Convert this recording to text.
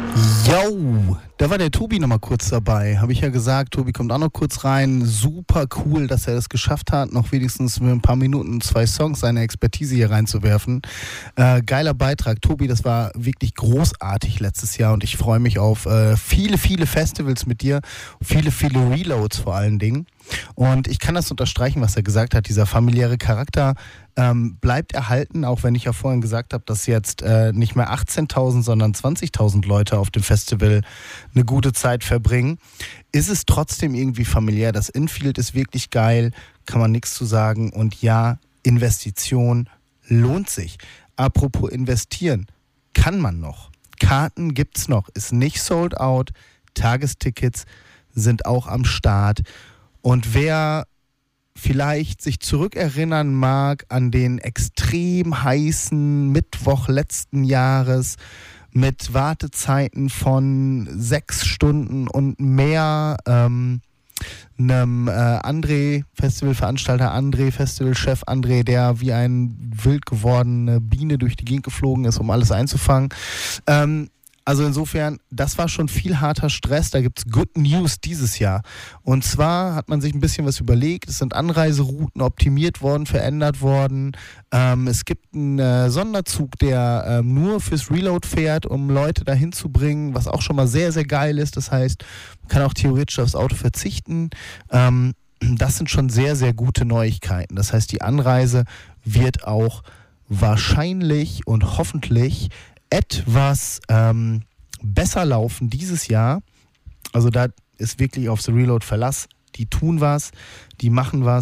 Yo, da war der Tobi nochmal kurz dabei. Habe ich ja gesagt, Tobi kommt auch noch kurz rein. Super cool, dass er das geschafft hat, noch wenigstens mit ein paar Minuten 2 Songs seine Expertise hier reinzuwerfen. Geiler Beitrag. Tobi, das war wirklich großartig letztes Jahr und ich freue mich auf viele, viele Festivals mit dir. Viele, viele Reloads vor allen Dingen. Und ich kann das unterstreichen, was er gesagt hat. Dieser familiäre Charakter bleibt erhalten, auch wenn ich ja vorhin gesagt habe, dass jetzt nicht mehr 18.000, sondern 20.000 Leute auf dem Festival eine gute Zeit verbringen. Ist es trotzdem irgendwie familiär? Das Infield ist wirklich geil, kann man nichts zu sagen. Und ja, Investition lohnt sich. Apropos investieren, kann man noch. Karten gibt's noch, ist nicht sold out. Tagestickets sind auch am Start. Und wer vielleicht sich zurückerinnern mag an den extrem heißen Mittwoch letzten Jahres mit Wartezeiten von 6 Stunden und mehr, einem André, Festivalveranstalter André, Festivalchef André, der wie ein wild gewordene Biene durch die Gegend geflogen ist, um alles einzufangen. Also insofern, das war schon viel harter Stress. Da gibt es Good News dieses Jahr. Und zwar hat man sich ein bisschen was überlegt. Es sind Anreiserouten optimiert worden, verändert worden. Es gibt einen Sonderzug, der nur fürs Reload fährt, um Leute dahin zu bringen, was auch schon mal sehr, sehr geil ist. Das heißt, man kann auch theoretisch aufs Auto verzichten. Das sind schon sehr, sehr gute Neuigkeiten. Das heißt, die Anreise wird auch wahrscheinlich und hoffentlich etwas besser laufen dieses Jahr. Also da ist wirklich auf The Reload Verlass. Die tun was, die machen was.